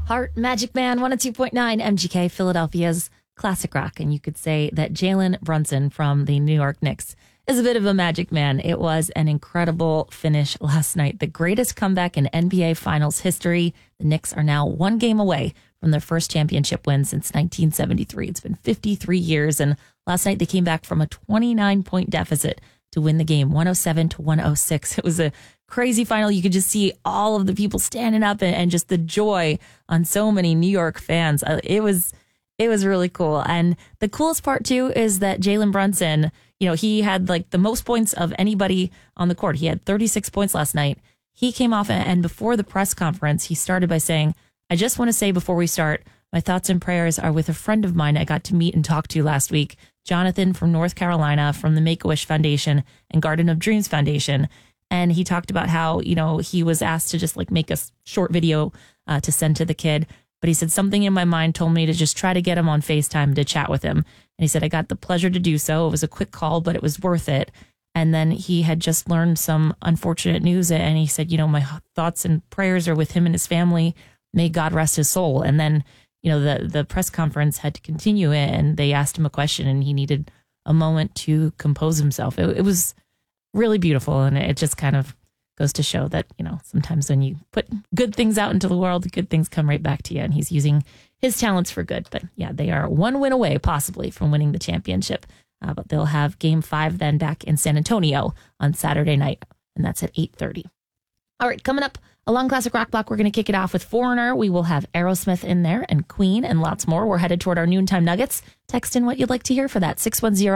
Heart Magic Man 102.9 MGK, Philadelphia's classic rock. And you could say that Jalen Brunson from the New York Knicks is a bit of a magic man. It was an incredible finish last night. The greatest comeback in NBA Finals history. The Knicks are now one game away from their first championship win since 1973. It's been 53 years. And last night they came back from a 29-point deficit to win the game, 107-106. It was a crazy final. You could just see all of the people standing up and just the joy on so many New York fans. It was really cool. And the coolest part too is that Jalen Brunson, he had like the most points of anybody on the court. He had 36 points last night. He came off and before the press conference, he started by saying, "I just want to say before we start, my thoughts and prayers are with a friend of mine I got to meet and talk to last week, Jonathan from North Carolina from the Make-A-Wish Foundation and Garden of Dreams Foundation." And he talked about how, he was asked to just like make a short video to send to the kid. But he said, something in my mind told me to just try to get him on FaceTime to chat with him. And he said, I got the pleasure to do so. It was a quick call, but it was worth it. And then he had just learned some unfortunate news. And he said, my thoughts and prayers are with him and his family. May God rest his soul. And then, the press conference had to continue it. And they asked him a question and he needed a moment to compose himself. It was really beautiful. And it just kind of goes to show that, sometimes when you put good things out into the world, good things come right back to you. And he's using his talents for good. But yeah, they are one win away possibly from winning the championship. But they'll have Game 5 then back in San Antonio on Saturday night. And that's at 8:30. All right, coming up along Classic Rock Block, we're going to kick it off with Foreigner. We will have Aerosmith in there and Queen and lots more. We're headed toward our noontime nuggets. Text in what you'd like to hear for that.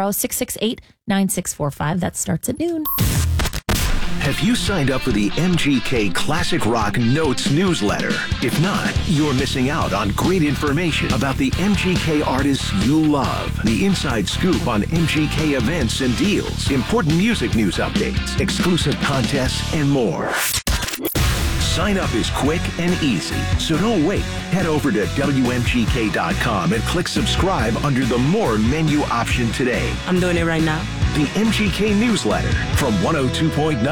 610-668-9645. That starts at noon. Have you signed up for the MGK Classic Rock Notes newsletter? If not, you're missing out on great information about the MGK artists you love, the inside scoop on MGK events and deals, important music news updates, exclusive contests, and more. Sign up is quick and easy, so don't wait. Head over to WMGK.com and click subscribe under the More menu option today. I'm doing it right now. The MGK newsletter from 102.9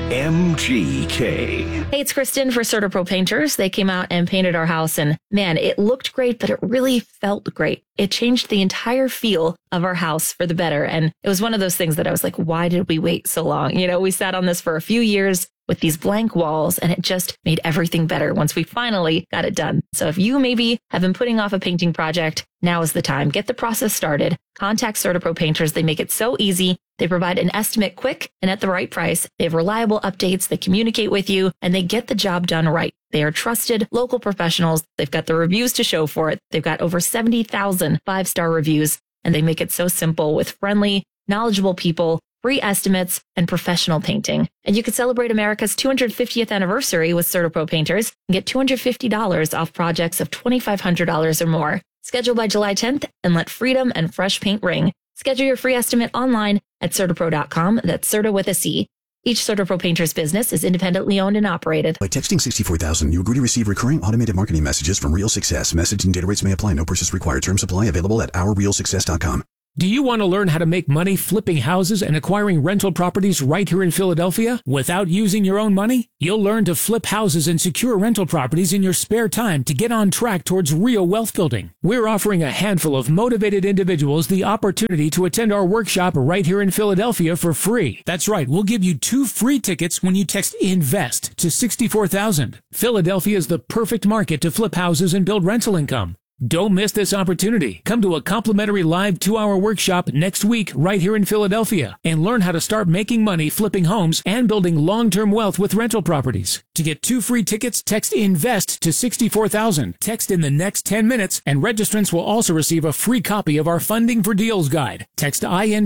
MGK. Hey, it's Kristen for CertaPro Painters. They came out and painted our house and man, it looked great, but it really felt great. It changed the entire feel of our house for the better. And it was one of those things that I was like, why did we wait so long? We sat on this for a few years with these blank walls and it just made everything better once we finally got it done. So if you maybe have been putting off a painting project, now is the time. Get the process started. Contact CertaPro Painters. They make it so easy. They provide an estimate quick and at the right price. They have reliable updates. They communicate with you and they get the job done right. They are trusted local professionals. They've got the reviews to show for it. They've got over 70,000 5-star reviews and they make it so simple with friendly, knowledgeable people, free estimates, and professional painting. And you could celebrate America's 250th anniversary with CertaPro Painters and get $250 off projects of $2,500 or more. Schedule by July 10th and let freedom and fresh paint ring. Schedule your free estimate online at CertaPro.com. That's Certa with a C. Each CertaPro Painters business is independently owned and operated. By texting 64,000, you agree to receive recurring automated marketing messages from Real Success. Message and data rates may apply. No purchase required. Terms apply. Available at OurRealSuccess.com. Do you want to learn how to make money flipping houses and acquiring rental properties right here in Philadelphia without using your own money? You'll learn to flip houses and secure rental properties in your spare time to get on track towards real wealth building. We're offering a handful of motivated individuals the opportunity to attend our workshop right here in Philadelphia for free. That's right, we'll give you 2 free tickets when you text INVEST to 64,000. Philadelphia is the perfect market to flip houses and build rental income. Don't miss this opportunity. Come to a complimentary live 2-hour workshop next week right here in Philadelphia and learn how to start making money flipping homes and building long-term wealth with rental properties. To get 2 free tickets, text INVEST to 64,000. Text in the next 10 minutes and registrants will also receive a free copy of our Funding for Deals guide. Text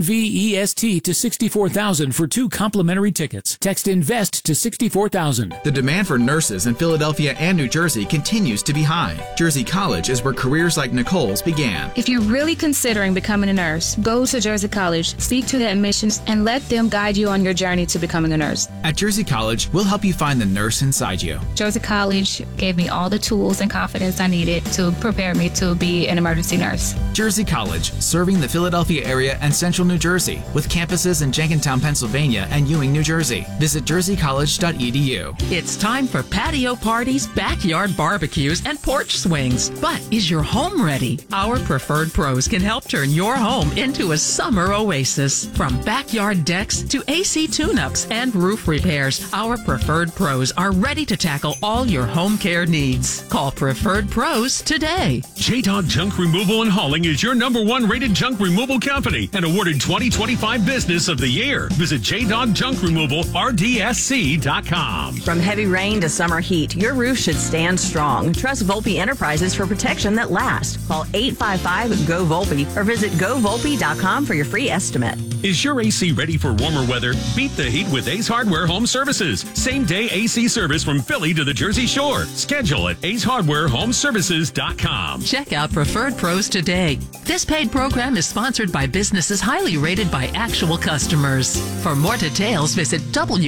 INVEST to 64,000 for 2 complimentary tickets. Text INVEST to 64,000. The demand for nurses in Philadelphia and New Jersey continues to be high. Jersey College is recruiting careers like Nicole's began. If you're really considering becoming a nurse, go to Jersey College, speak to the admissions, and let them guide you on your journey to becoming a nurse. At Jersey College, we'll help you find the nurse inside you. Jersey College gave me all the tools and confidence I needed to prepare me to be an emergency nurse. Jersey College, serving the Philadelphia area and central New Jersey, with campuses in Jenkintown, Pennsylvania and Ewing, New Jersey. Visit jerseycollege.edu. It's time for patio parties, backyard barbecues, and porch swings. But is your home ready? Our Preferred Pros can help turn your home into a summer oasis. From backyard decks to AC tune-ups and roof repairs, our Preferred Pros are ready to tackle all your home care needs. Call Preferred Pros today. J-Dog Junk Removal and Hauling is your #1 rated junk removal company and awarded 2025 Business of the Year. Visit J-Dog Junk Removal, RDSC.com. From heavy rain to summer heat, your roof should stand strong. Trust Volpe Enterprises for protection that lasts. Call 855-GO-VOLPE or visit GoVolpe.com for your free estimate. Is your AC ready for warmer weather? Beat the heat with Ace Hardware Home Services. Same-day AC service from Philly to the Jersey Shore. Schedule at AceHardwareHomeservices.com. Check out Preferred Pros today. This paid program is sponsored by businesses highly rated by actual customers. For more details, visit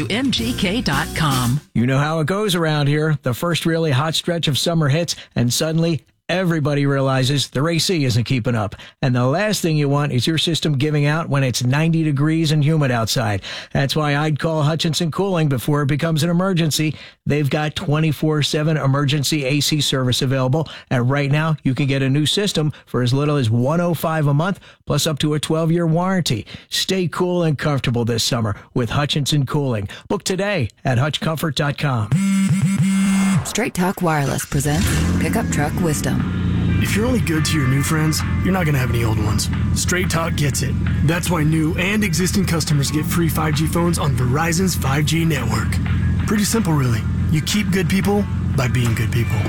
WMGK.com. You know how it goes around here. The first really hot stretch of summer hits, and suddenly everybody realizes their AC isn't keeping up. And the last thing you want is your system giving out when it's 90 degrees and humid outside. That's why I'd call Hutchinson Cooling before it becomes an emergency. They've got 24/7 emergency AC service available. And right now, you can get a new system for as little as $105 a month, plus up to a 12-year warranty. Stay cool and comfortable this summer with Hutchinson Cooling. Book today at hutchcomfort.com. Straight Talk Wireless presents Pickup Truck Wisdom. If you're only good to your new friends, you're not going to have any old ones. Straight Talk gets it. That's why new and existing customers get free 5G phones on Verizon's 5G network. Pretty simple, really. You keep good people by being good people.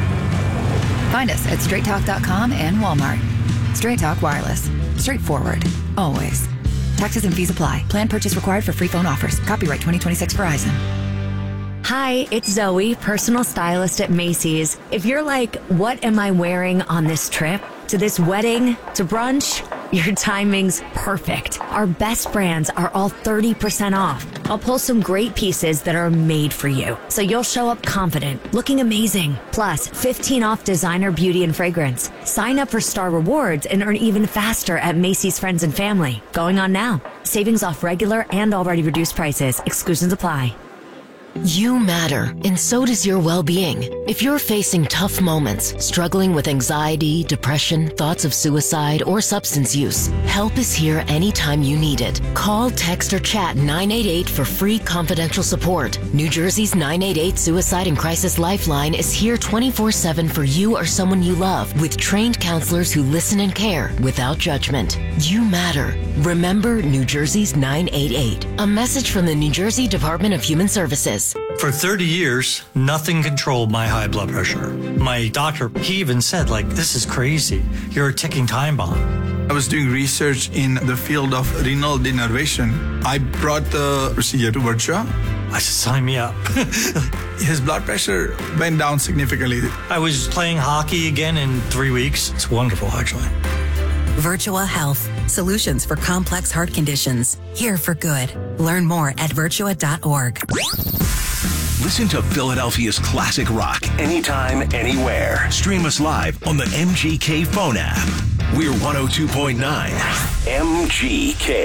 Find us at straighttalk.com and Walmart. Straight Talk Wireless. Straightforward. Always. Taxes and fees apply. Plan purchase required for free phone offers. Copyright 2026 Verizon. Hi, it's Zoe, personal stylist at Macy's. If you're like, what am I wearing on this trip? To this wedding? To brunch? Your timing's perfect. Our best brands are all 30% off. I'll pull some great pieces that are made for you, so you'll show up confident, looking amazing. Plus, 15 off designer beauty and fragrance. Sign up for Star Rewards and earn even faster at Macy's Friends and Family. Going on now. Savings off regular and already reduced prices. Exclusions apply. You matter, and so does your well-being. If you're facing tough moments, struggling with anxiety, depression, thoughts of suicide, or substance use, help is here anytime you need it. Call, text, or chat 988 for free confidential support. New Jersey's 988 Suicide and Crisis Lifeline is here 24/7 for you or someone you love, with trained counselors who listen and care without judgment. You matter. Remember New Jersey's 988. A message from the New Jersey Department of Human Services. For 30 years, nothing controlled my high blood pressure. My doctor, he even said, this is crazy. You're a ticking time bomb. I was doing research in the field of renal denervation. I brought the procedure to Virtua. I said, sign me up. His blood pressure went down significantly. I was playing hockey again in 3 weeks. It's wonderful, actually. Virtua Health. Solutions for complex heart conditions. Here for good. Learn more at virtua.org. Listen to Philadelphia's classic rock anytime, anywhere. Stream us live on the MGK phone app. We're 102.9 MGK.